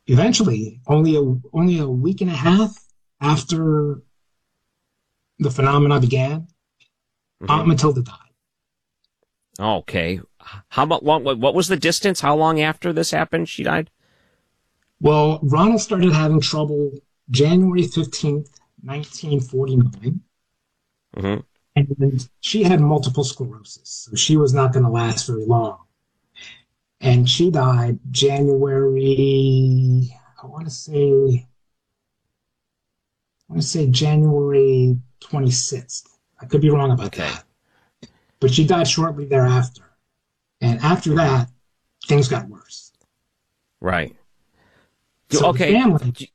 eventually, only a week and a half after the phenomena began, Aunt Matilda died. Okay. How about what was the distance? How long after this happened she died? Well, Ronald started having trouble January 15th, 1949. Mm-hmm. And she had multiple sclerosis, so she was not going to last very long. And she died January, I want to say January 26th. I could be wrong about that. But she died shortly thereafter. And after that, things got worse. Right. So okay. The family,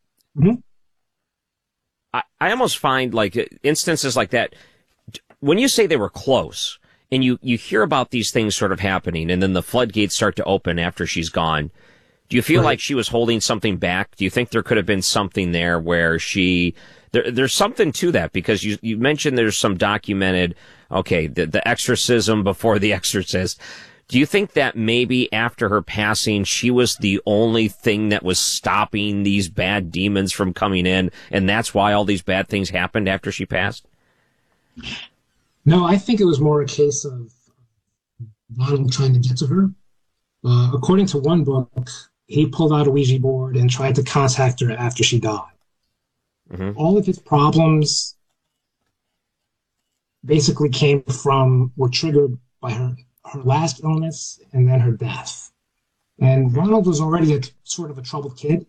I almost find like instances like that, when you say they were close and you hear about these things sort of happening and then the floodgates start to open after she's gone, do you feel like she was holding something back? Do you think there could have been something there where there's something to that? Because you mentioned there's some documented, the exorcism before the exorcist. Do you think that maybe after her passing, she was the only thing that was stopping these bad demons from coming in, and that's why all these bad things happened after she passed? No, I think it was more a case of Ronald trying to get to her. According to one book, he pulled out a Ouija board and tried to contact her after she died. Mm-hmm. All of his problems basically were triggered by her last illness and then her death. And Ronald was already a sort of a troubled kid.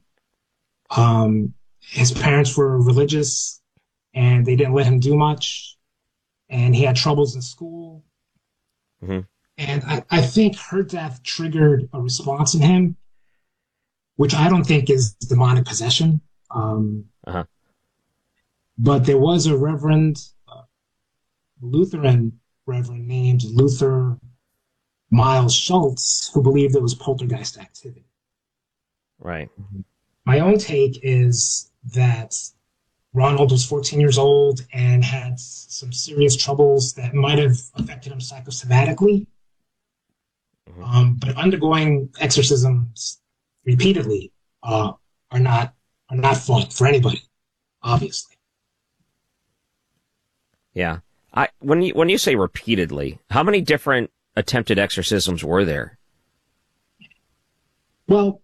His parents were religious and they didn't let him do much. And he had troubles in school. Mm-hmm. And I think her death triggered a response in him, which I don't think is demonic possession. But there was a Lutheran reverend named Luther Miles Schultz who believed it was poltergeist activity. Right. My own take is that Ronald was 14 years old and had some serious troubles that might have affected him psychosomatically. Mm-hmm. But undergoing exorcisms repeatedly are not fun for anybody, obviously. Yeah. When you say repeatedly, how many different attempted exorcisms were there? Well,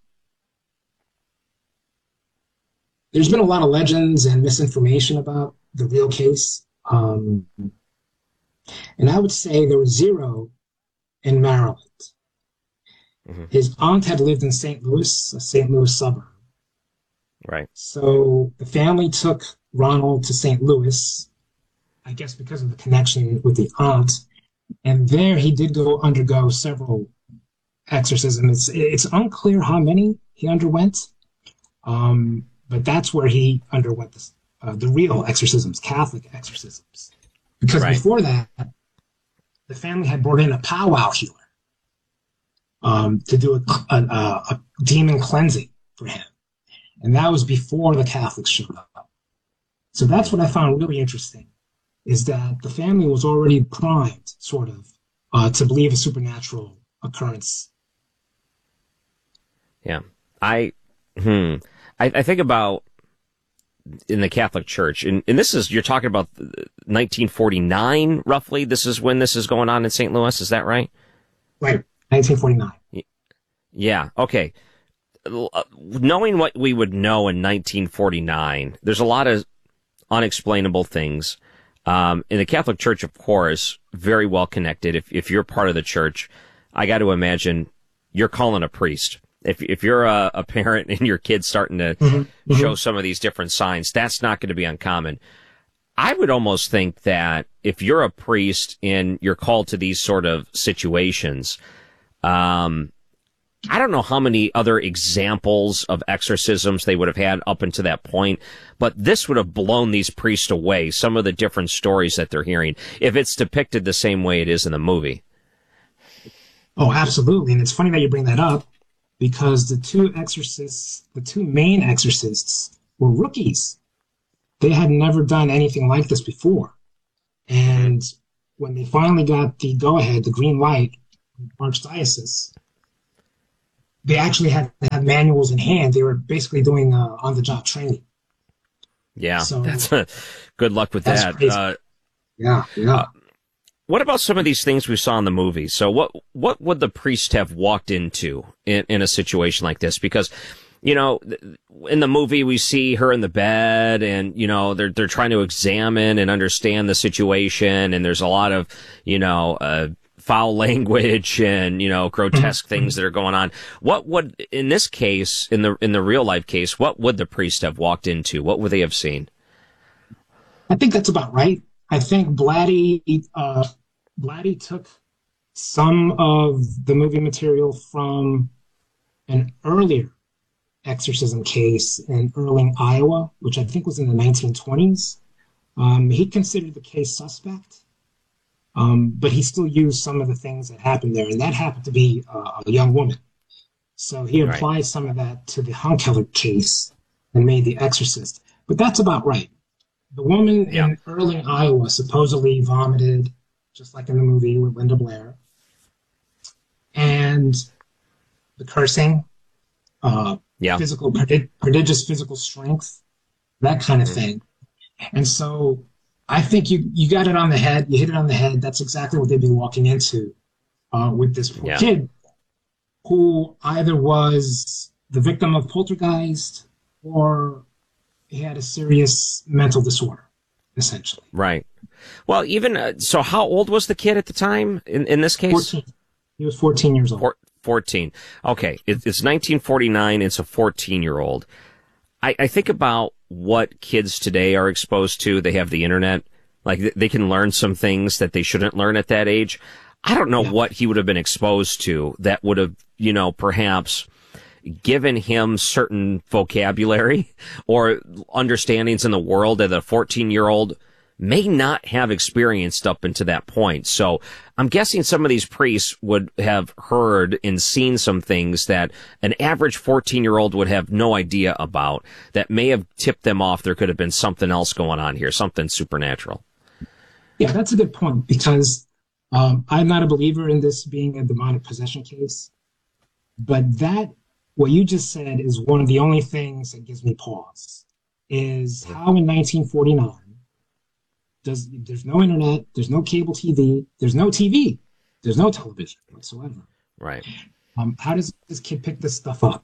there's been a lot of legends and misinformation about the real case. And I would say there were 0 in Maryland. Mm-hmm. His aunt had lived in St. Louis, a St. Louis suburb. Right. So the family took Ronald to St. Louis, I guess because of the connection with the aunt. And there he did undergo several exorcisms. It's unclear how many he underwent. But that's where he underwent the real exorcisms, Catholic exorcisms. Because before that, the family had brought in a powwow healer to do a demon cleansing for him. And that was before the Catholics showed up. So that's what I found really interesting, is that the family was already primed, sort of, to believe a supernatural occurrence. Yeah. I think about in the Catholic Church, and this is, you're talking about 1949, roughly. This is when this is going on in St. Louis. Is that right? Right. 1949. Yeah. Okay. Knowing what we would know in 1949, there's a lot of unexplainable things. In the Catholic Church, of course, very well connected. If you're part of the church, I got to imagine you're calling a priest. If you're a parent and your kid's starting to show some of these different signs, that's not going to be uncommon. I would almost think that if you're a priest and you're called to these sort of situations, I don't know how many other examples of exorcisms they would have had up until that point, but this would have blown these priests away, some of the different stories that they're hearing, if it's depicted the same way it is in the movie. Oh, absolutely. And it's funny that you bring that up, because the two main exorcists were rookies. They had never done anything like this before. And when they finally got the go-ahead, the green light from Archdiocese, they actually had to have have manuals in hand. They were basically doing on-the-job training. Yeah, So that's good luck with that's that. crazy. Yeah. What about some of these things we saw in the movie? So what would the priest have walked into in a situation like this? Because, you know, in the movie we see her in the bed and, you know, they're trying to examine and understand the situation, and there's a lot of, you know, foul language and, you know, grotesque things that are going on. What would, in this case, in the real life case, what would the priest have walked into? What would they have seen? I think that's about right. I think Blatty took some of the movie material from an earlier exorcism case in Erling, Iowa, which I think was in the 1920s. He considered the case suspect, but he still used some of the things that happened there, and that happened to be a young woman. So he applied some of that to the Hunkeler case and made The Exorcist. But that's about right. The woman in Erling, Iowa supposedly vomited, just like in the movie with Linda Blair. And the cursing, prodigious physical strength, that kind of thing. And so I think you got it on the head. You hit it on the head. That's exactly what they'd be walking into with this poor kid, who either was the victim of poltergeist or he had a serious mental disorder, essentially. Right. Well, even so, how old was the kid at the time in this case? 14. He was 14 years old. 14. Okay. It's 1949. It's a 14-year-old. I think about what kids today are exposed to. They have the internet. Like, they can learn some things that they shouldn't learn at that age. I don't know what he would have been exposed to that would have, you know, perhaps given him certain vocabulary or understandings in the world that a 14-year-old may not have experienced up until that point. So I'm guessing some of these priests would have heard and seen some things that an average 14-year-old would have no idea about, that may have tipped them off there could have been something else going on here, something supernatural. Yeah, that's a good point, because I'm not a believer in this being a demonic possession case, but what you just said is one of the only things that gives me pause, is how in 1949, there's no internet, there's no cable TV, there's no television whatsoever. Right. How does this kid pick this stuff up?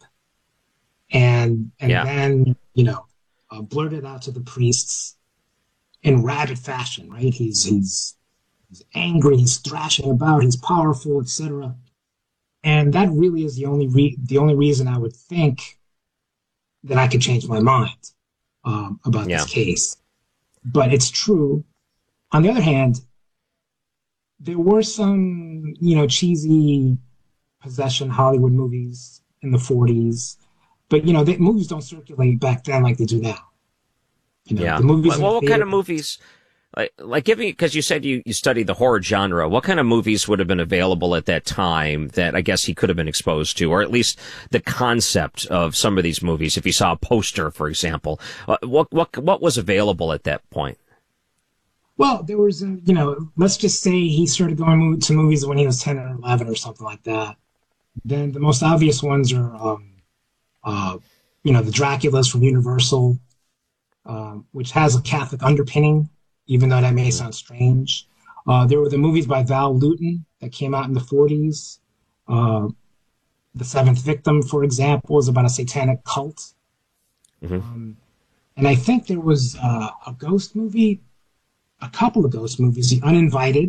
And then, you know, blurt it out to the priests in rabid fashion, right? He's angry, he's thrashing about, he's powerful, etc. And that really is the only reason I would think that I could change my mind about this case. But it's true. On the other hand, there were some, you know, cheesy possession Hollywood movies in the 40s, but, you know, movies don't circulate back then like they do now. You know, the movies. Well, what kind of movies? Like giving, because you said you studied the horror genre. What kind of movies would have been available at that time that I guess he could have been exposed to, or at least the concept of some of these movies? If you saw a poster, for example, what was available at that point? Well, there was, you know, let's just say he started going to movies when he was 10 or 11 or something like that. Then the most obvious ones are, you know, the Draculas from Universal, which has a Catholic underpinning, even though that may sound strange. There were the movies by Val Lewton that came out in the 40s. The Seventh Victim, for example, is about a satanic cult. And I think there was a ghost movie, a couple of ghost movies. The Uninvited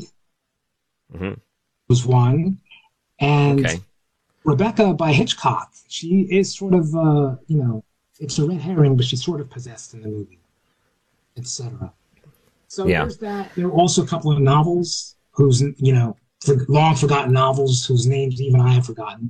was one. And Rebecca by Hitchcock, she is sort of, you know, it's a red herring, but she's sort of possessed in the movie, etc. So there's that. There are also a couple of novels whose, you know, long forgotten novels whose names even I have forgotten.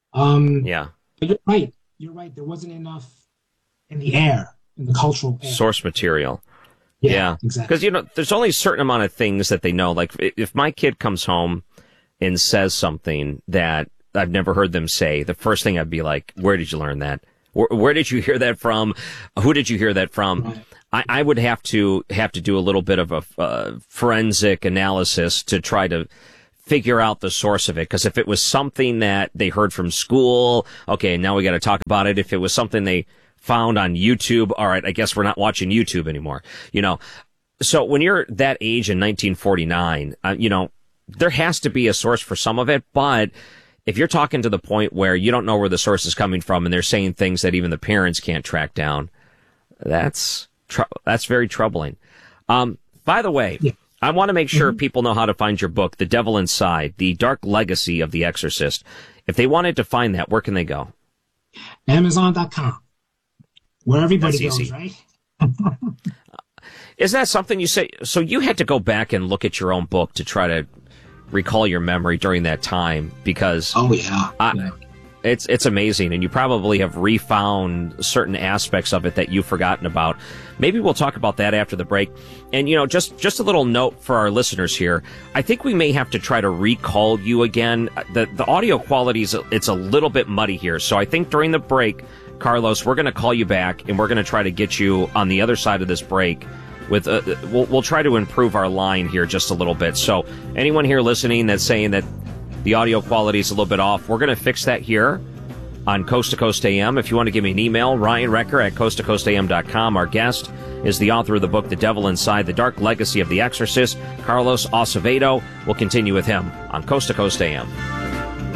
But you're right. You're right. There wasn't enough in the air, in the cultural air. Source material. Yeah, exactly. Because, you know, there's only a certain amount of things that they know. Like, if my kid comes home and says something that I've never heard them say, the first thing I'd be like, where did you learn that? Where did you hear that from? Who did you hear that from? Right. I would have to do a little bit of a forensic analysis to try to figure out the source of it. Because if it was something that they heard from school, okay, now we got to talk about it. If it was something they found on YouTube, all right, I guess we're not watching YouTube anymore. So when you're that age in 1949, there has to be a source for some of it. But if you're talking to the point where you don't know where the source is coming from and they're saying things that even the parents can't track down, that's very troubling. By the way, yeah. I want to make sure people know how to find your book, The Devil Inside, The Dark Legacy of the Exorcist. If they wanted to find that, where can they go? Amazon.com. Where everybody goes, easy. Right? Is that something you say? So you had to go back and look at your own book to try to recall your memory during that time, because it's amazing, and you probably have refound certain aspects of it that you've forgotten about. Maybe we'll talk about that after the break. And just a little note for our listeners here. I think we may have to try to recall you again. The audio quality it's a little bit muddy here, so I think during the break, Carlos, we're going to call you back and we're going to try to get you on the other side of this break. We'll try to improve our line here just a little bit. So anyone here listening that's saying that the audio quality is a little bit off, we're going to fix that here on Coast to Coast AM. If you want to give me an email, Ryan Recker at coasttocoastam.com. Our guest is the author of the book, The Devil Inside, The Dark Legacy of the Exorcist, Carlos Acevedo. We'll continue with him on Coast to Coast AM.